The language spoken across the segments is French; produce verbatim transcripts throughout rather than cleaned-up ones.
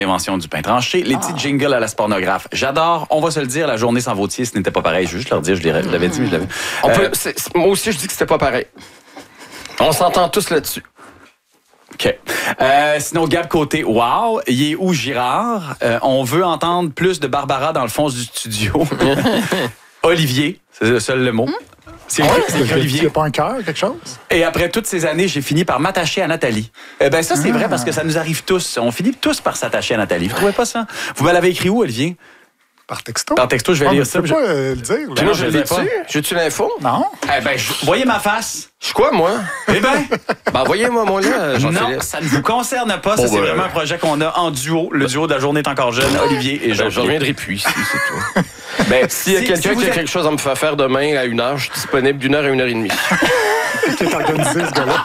Invention du pain tranché, les petits jingles à la spornographe. J'adore. On va se le dire, la journée sans Vautier, ce n'était pas pareil. Je veux juste leur dire, je l'avais dit, mais je l'avais. On Euh, peut, c'est- c'est- moi aussi, je dis que c'était pas pareil. On s'entend tous là-dessus. OK. Euh, sinon, Gab Côté, wow. Il est où Girard? Euh, on veut entendre plus de Barbara dans le fond du studio. Olivier, c'est le seul le mot. C'est écrit, c'est écrit Il n'y Olivier. a pas un cœur, quelque chose? Et après toutes ces années, j'ai fini par m'attacher à Nathalie. Eh ben ça, c'est vrai parce que ça nous arrive tous. On finit tous par s'attacher à Nathalie. Vous trouvez pas ça? Vous me l'avez écrit où, Olivier? Par texto? Par texto, je vais Ah, mais lire tu ça. peux Je- pas euh, le dire. là. Puis là, non, je je le l'ai sais pas. dessus. J'ai-tu l'info? Non? Eh ben, je- voyez ma face. Je suis quoi, moi? Eh ben, Ben, envoyez-moi mon là, non, Jean-Philippe. ça ne vous concerne pas. Ça, Bon, c'est ben, vraiment un projet qu'on a en duo. Le duo de la journée est encore jeune, Olivier et Je, Jean. je reviendrai plus ici, c'est tout. Ben, S'il y a si- quelqu'un si vous qui a êtes- quelque chose à me faire faire demain à une heure, je suis disponible d'une heure à une heure et demie. Qui est organisé, ce gars-là?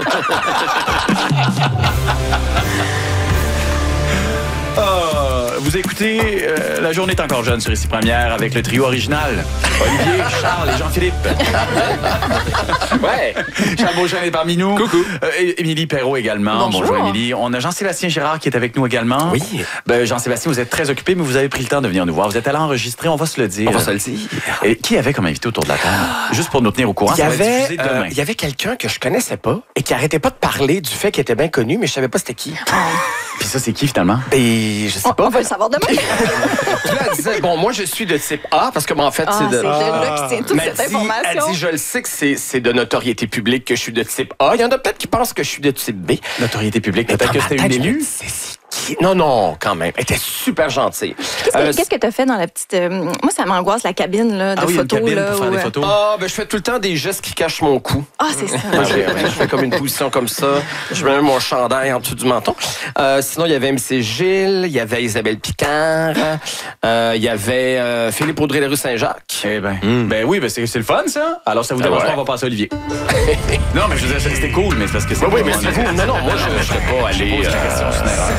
Ah, vous écoutez euh, La journée est encore jeune sur Ici Première avec le trio original. Olivier, Charles et Jean-Philippe. Ouais. Charles Beauchesne est parmi nous. Coucou. Euh, et- Émilie Perrault également. Bonjour. Bonjour Émilie. On a Jean-Sébastien Girard qui est avec nous également. Oui. Ben, Jean-Sébastien, vous êtes très occupé, mais vous avez pris le temps de venir nous voir. Vous êtes allé enregistrer, on va se le dire. On va se le dire. Et qui avait comme invité autour de la table? Juste pour nous tenir au courant, Il y ça va être avait, diffusé demain. euh, il y avait quelqu'un que je connaissais pas et qui arrêtait pas de parler du fait qu'il était bien connu, mais je savais pas c'était qui. Puis ça, c'est qui finalement? Ben, je sais On, pas. on va le savoir demain. Puis là, elle disait, bon, moi, je suis de type A, parce que, ben, en fait, Ah, c'est c'est de... de là qui tient toute Mais elle cette dit- information. Elle dit, je le sais que c'est c'est de notoriété publique que je suis de type A. Il y en a peut-être qui pensent que je suis de type B. Notoriété publique. Mais Peut-être dans que ma c'était une tête, je me élue? dis, c'est- c'est qui? Non, non, quand même. Elle était super gentille. Qu'est-ce que Euh, qu'est-ce que tu as fait dans la petite. euh, moi, ça m'angoisse, la cabine là, de Ah oui, une photos. cabine là, pour faire où, des euh, photos. Ah, ben, je fais tout le temps des gestes qui cachent mon cou. Ah, c'est ça. Moi, j'ai- je fais comme une position comme ça. Je mets mon chandail en dessous du menton. Euh, sinon, il y avait M C Gilles, il y avait Isabelle Picard, euh, il y avait euh, Philippe Audrey-Leroux Saint-Jacques. Eh ben, ben oui, ben c'est c'est le fun, ça. Alors, ça vous dérange ouais. pas, on va passer à Olivier. non, mais je veux dire, c'était cool, mais c'est parce que c'est... Oui, oui, mais c'est vous. Non, non, moi, je ne serais pas allé... pose la euh, question, c'est une erreur.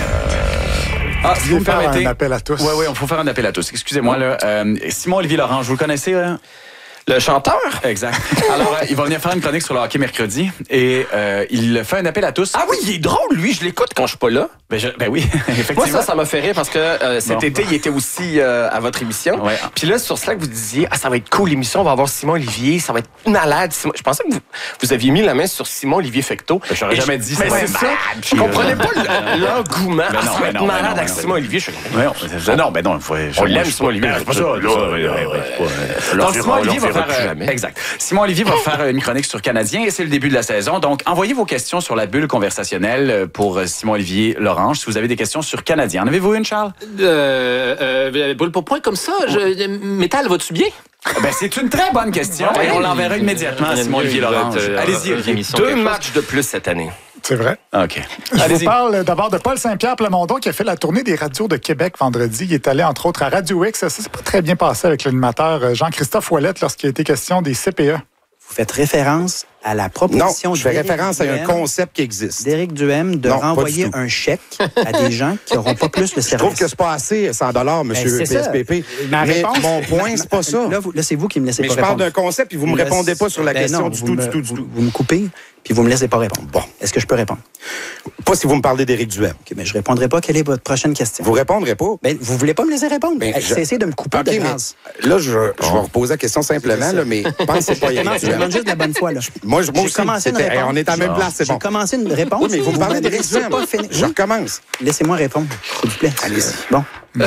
Ah, si vous me faire permettez... un appel à tous. Oui, oui, il faut faire un appel à tous. Excusez-moi, là. Euh, Simon-Olivier Laurent, vous le connaissez, là? Le chanteur? Exact. Alors, euh, il va venir faire une chronique sur le hockey mercredi et euh, il fait un appel à tous. Ah oui, il est drôle, lui. Je l'écoute quand je suis pas là. Ben, je- ben oui, effectivement. Moi, ça, ça m'a fait rire parce que euh, cet Bon. été, il était aussi euh, à votre émission. Ouais. Puis là, sur Slack, vous disiez, ah, ça va être cool l'émission, on va avoir Simon Olivier, ça va être malade. Simon... Je pensais que vous, vous aviez mis la main sur Simon Olivier Fecteau. Ben, j'aurais Et jamais je- dit Mais ça. c'est Ouais, ça. malade, Je puis, comprenais euh, pas l- l'engouement. Ben Ah, non, ça va ben être non, ben malade non, avec ben non. Simon Olivier. Je suis Ouais, non, c'est- non, ben non, il faut. On l'aime, Simon Olivier. Ben, c'est pas ça, Là, là, ça, là, ouais, là, ouais, ouais, là, ouais, là, Donc, là, Simon on Olivier le va verra faire. plus euh, jamais. Exact. Simon Olivier va faire une chronique sur Canadien et c'est le début de la saison. Donc, envoyez vos questions sur la bulle conversationnelle pour Simon Olivier Lorange si vous avez des questions sur Canadien. En avez-vous une, Charles? Euh, euh, boule pour point comme ça, je, métal, vas-tu bien? Ben, c'est une très bonne question et on l'enverra immédiatement à Simon Olivier Lorange. Allez-y, Olivier. Deux matchs de plus cette année. C'est vrai. OK. Je vous Allez-y. parle d'abord de Paul Saint-Pierre Plamondon qui a fait la tournée des radios de Québec vendredi. Il est allé entre autres à Radio X. Ça s'est pas très bien passé avec l'animateur Jean-Christophe Ouellette lorsqu'il a été question des C P E. Vous faites référence à la Non, proposition je fais d'Éric référence à un Duhem- concept qui existe. d'Éric Duhem de Non, pas renvoyer du tout. un chèque à des gens qui n'auront pas plus de Je trouve service. que c'est pas assez cent dollars, monsieur Ben, P c'est S ça. P P. Ma Mais réponse- mon point, c'est pas ça. Là, vous- là, c'est vous qui me laissez Mais pas je parle répondre. d'un concept, puis vous me Là, répondez pas sur la ben question non, du vous tout, me- du tout, du vous- tout. Vous me coupez, puis vous me laissez pas répondre. Bon. Est-ce que je peux répondre? Pas si vous me parlez d'Éric Duhem. OK, mais je répondrai pas. Quelle est votre prochaine question? Vous répondrez pas. Ben, vous voulez pas me laisser répondre? Ben, Hey, je- Cessez de me couper OK, de mais grâce. là, je, je vais reposer la question simplement, là, mais pensez pas à Je Éric demande, je Duhem. demande juste de la bonne foi. Là. Moi, je- moi J'ai aussi, commencé une c'était- réponse. hey, on est à la même place, c'est J'ai bon. commencé une réponse. Oui, mais vous me parlez me d'Éric laissez Duhem. pas finir. Je Oui. recommence. Laissez-moi répondre, s'il vous plaît. Allez-y. Bon. Il est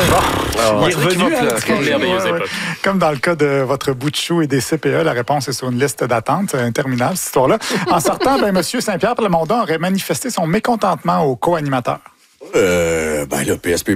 revenu, hein? merveilleuse époque. Comme dans le cas de votre bout de chou et des C P E, la réponse est sur une liste d'attente. C'est interminable, cette histoire-là. En sortant, ben, M. Saint-Pierre Plamondon aurait manifesté son mécontentement au co-animateur. Euh, ben là, P S P